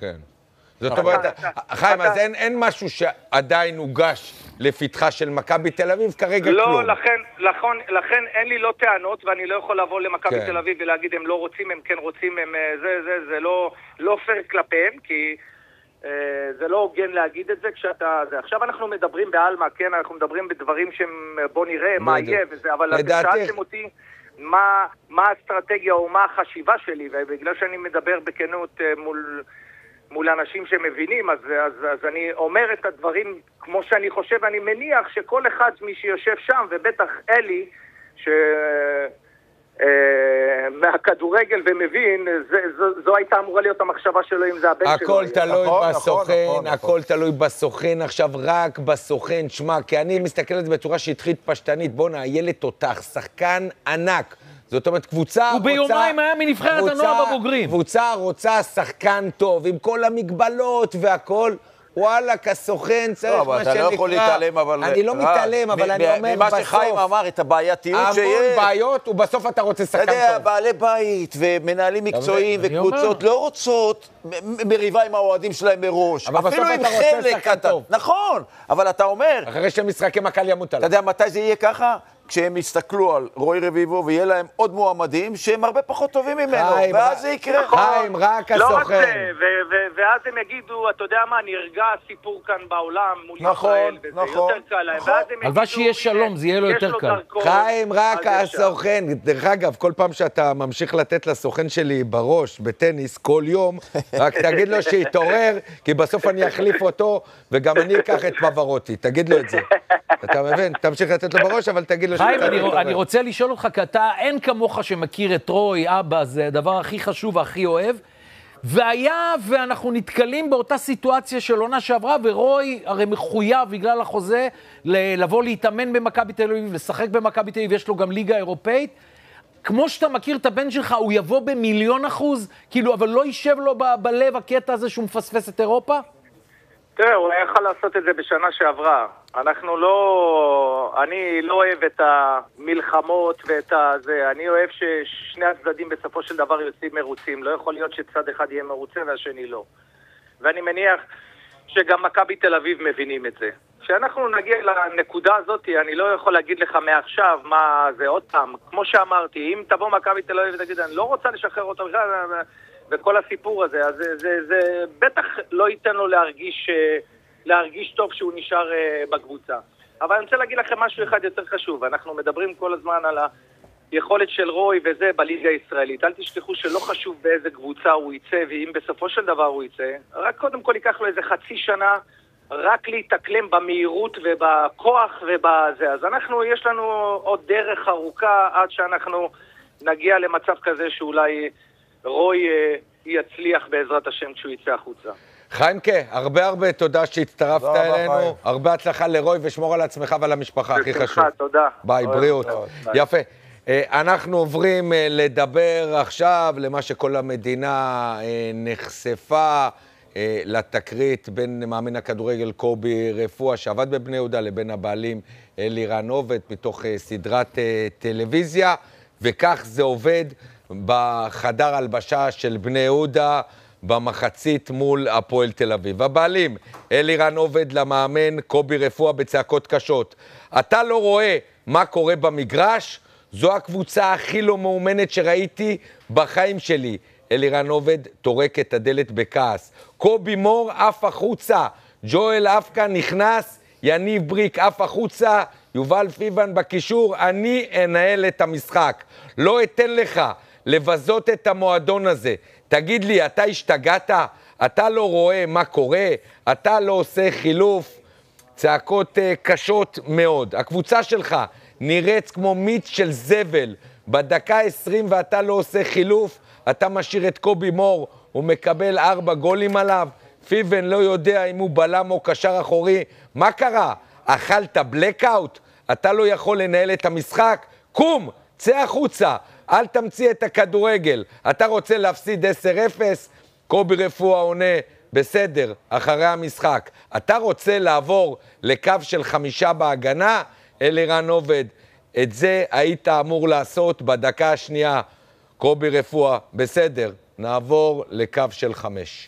כן. זאת אומרת, חיים, אז אין משהו שעדיין הוגש לפתחה של מכבי תל אביב, כרגע כלום. לא, לכן אין לי לא טענות, ואני לא יכול לבוא למכבי תל אביב ולהגיד הם לא רוצים, הם כן רוצים, זה לא פייר כלפיהם, כי זה לא הוגן להגיד את זה כשאתה... עכשיו אנחנו מדברים בעלמה, כן, אנחנו מדברים בדברים שהם, בוא נראה מה יהיה וזה, אבל אתם שאלתם אותי מה האסטרטגיה או מה החשיבה שלי, ובגלל שאני מדבר בכנות מול אנשים שמבינים, אז אני אומר את הדברים כמו שאני חושב, אני מניח שכל אחד מי שיושב שם, ובטח אלי, מהכדורגל ומבין, זו הייתה אמורה להיות המחשבה שלו אם זה הבן שלו. הכל תלוי בסוכן, הכל תלוי בסוכן, עכשיו רק בסוכן, שמה, כי אני מסתכל על זה בצורה שטחית פשטנית, בוא נעיילת תותח, שחקן ענק. זאת אומרת, קבוצה רוצה... וביומיים היה מנבחרת הנוער בבוגרים. קבוצה רוצה שחקן טוב, עם כל המגבלות והכל. וואלה, כסוכן צריך מה שנקרא... לא, אבל אתה לא יכול להתעלם, אבל... אני לא מתעלם, אבל אני אומר בסוף... ממה שחיים אמר, את הבעייתיות שיש... המון בעיות, ובסוף אתה רוצה שחקן טוב. אתה יודע, בעלי בית ומנהלים מקצועיים וקבוצות לא רוצות מריבה עם האוהדים שלהם מראש. אבל בסוף אתה רוצה שחקן טוב. נכון, אבל אתה אומר... אחרי שמשחקים הקל ימות עליו. אתה יודע מתי זה יהיה ככה? כשהם יסתכלו על רוי רביבו ויהיה להם עוד מועמדים שהם הרבה פחות טובים ממנו, ואז זה יקרה. חיים, רק הסוכן. לא רק זה, ואז הם יגידו, אתה יודע מה, נרגע הסיפור כאן בעולם מול ישראל, וזה יותר קל להם. הלוואי שיהיה שלום, זה יהיה לו יותר קל. חיים, רק הסוכן. דרך אגב, כל פעם שאתה ממשיך לתת לסוכן שלי בראש, בטניס, כל יום, רק תגיד לו שיתעורר, כי בסוף אני אחליף אותו, וגם אני אקח את פברוטי. תגיד לו את זה. אתה מבין? תמשיך לתת לו בראש, אבל תגיד לו חיים, אני רוצה לשאול אותך, כי אתה אין כמוך שמכיר את רוי, אבא, זה הדבר הכי חשוב והכי אוהב, ואנחנו נתקלים באותה סיטואציה של עונה שעברה, ורוי הרי מחויב בגלל החוזה לבוא להתאמן במכבי תל אביב, לשחק במכבי תל אביב, יש לו גם ליגה אירופאית. כמו שאתה מכיר את הבן שלך, הוא יבוא ב1,000,000%, כאילו, אבל לא יישב לו בלב הקטע הזה שהוא מפספס את אירופה? תראה, הוא היה יכול לעשות את זה בשנה שעברה. אני לא אוהב את המלחמות ואת זה. אני אוהב ששני הצדדים בסופו של דבר יוצאים מרוצים. לא יכול להיות שצד אחד יהיה מרוצה והשני לא. ואני מניח שגם מכבי תל אביב מבינים את זה. כשאנחנו נגיע לנקודה הזאת, אני לא יכול להגיד לך מעכשיו מה זה עוד פעם. כמו שאמרתי, אם תבוא מכבי תל אביב ותגיד, אני לא רוצה לשחרר אותו בכלל, וכל הסיפור הזה, אז זה בטח לא ייתן לו להרגיש טוב שהוא נשאר בקבוצה. אבל אני רוצה להגיד לכם משהו אחד יותר חשוב. אנחנו מדברים כל הזמן על היכולת של רוי וזה בליגה הישראלית. אל תשכחו שלא חשוב באיזה קבוצה הוא יצא, ואם בסופו של דבר הוא יצא, רק קודם כל ייקח לו איזה חצי שנה רק להתאקלם במהירות ובכוח ובזה. אז יש לנו עוד דרך ארוכה עד שאנחנו נגיע למצב כזה שאולי רוי יצליח בעזרת השם כשהוא יצא החוצה. חיימקה, הרבה תודה שהצטרפת אלינו, הרבה הצלחה לרוי ושמור על עצמך ועל המשפחה, הכי חשוב. תודה. ביי, בריאות. יפה. אנחנו עוברים לדבר עכשיו למה שכל המדינה נחשפה, לתקרית בין מאמן הכדורגל קובי רפואה שעבד בבני יהודה לבין הבעלים אלירן עובד מתוך סדרת טלוויזיה, וכך זה עובד בחדר הלבשה של בני יהודה במחצית מול הפועל תל אביב. הבעלים אלירן עובד למאמן קובי רפואה בצעקות קשות. אתה לא רואה מה קורה במגרש? זו הקבוצה הכי לא מאומנת שראיתי בחיים שלי. אלירן עובד תורק את הדלת בכעס. קובי מור אף החוצה. ג'ואל אפקה נכנס. יניב בריק אף החוצה. יובל פיבן בקישור. אני אנהל את המשחק. לא אתן לך לבזות את המועדון הזה. תגיד לי, אתה השתגעת? אתה לא רואה מה קורה? אתה לא עושה חילוף? צעקות קשות מאוד. הקבוצה שלך נראית כמו מיץ של זבל. בדקה 20 ואתה לא עושה חילוף, אתה משאיר את קובי מור, הוא מקבל 4 גולים עליו. פיבן לא יודע אם הוא בלם או קשר אחורי. מה קרה? אכלת בלקאוט? אתה לא יכול לנהל את המשחק? קום, צא החוצה. אל תמציא את הכדורגל. אתה רוצה להפסיד 10-0? קובי רפואה עונה, בסדר, אחרי המשחק. אתה רוצה לעבור לקו של 5 בהגנה? אלירן עובד, את זה היית אמור לעשות בדקה השנייה. קובי רפואה, בסדר, נעבור לקו של 5.